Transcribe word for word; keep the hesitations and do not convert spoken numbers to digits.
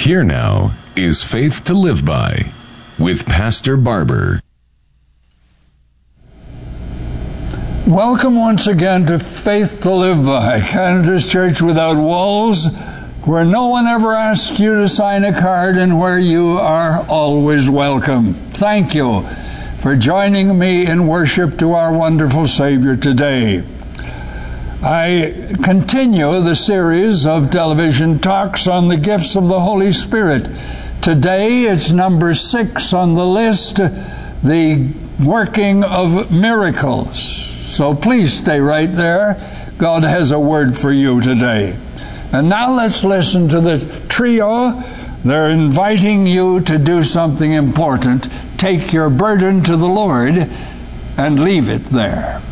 Here now is Faith to Live By with Pastor Barber. Welcome once again to Faith to Live By, Canada's Church Without Walls, where no one ever asks you to sign a card and where you are always welcome. Thank you for joining me in worship to our wonderful Savior today. I continue the series of television talks on the gifts of the Holy Spirit. Today it's number six on the list, the working of miracles. So please stay right there. God has a word for you today. And now let's listen to the trio. They're inviting you to do something important. Take your burden to the Lord and leave it there.